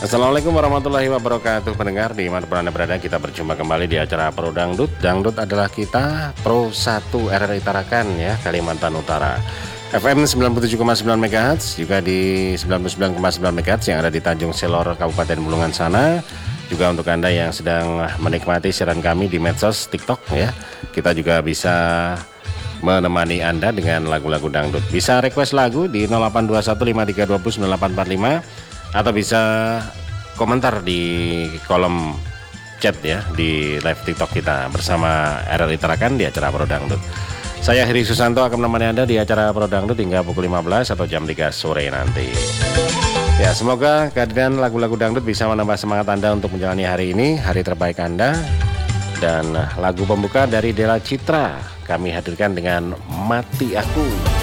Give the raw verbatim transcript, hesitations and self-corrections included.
Assalamualaikum warahmatullahi wabarakatuh. Pendengar dimanapun Anda berada, kita berjumpa kembali di acara Pro Dangdut. Dangdut adalah kita, Pro satu R R I Tarakan ya, Kalimantan Utara. F M sembilan puluh tujuh koma sembilan megahertz, juga di sembilan puluh sembilan koma sembilan megahertz yang ada di Tanjung Selor, Kabupaten Bulungan sana. Juga untuk Anda yang sedang menikmati siaran kami di medsos TikTok ya, kita juga bisa menemani Anda dengan lagu-lagu dangdut. Bisa request lagu di nol delapan dua satu lima tiga dua nol sembilan delapan empat lima, atau bisa komentar di kolom chat ya di live TikTok kita bersama R R I Tarakan di acara Pro Dangdut. Saya Heri Susanto akan menemani Anda di acara Pro Dangdut hingga pukul lima belas atau jam tiga sore nanti. Ya, semoga kehadiran lagu-lagu dangdut bisa menambah semangat Anda untuk menjalani hari ini, hari terbaik Anda. Dan lagu pembuka dari Della Citra kami hadirkan dengan Mati Aku.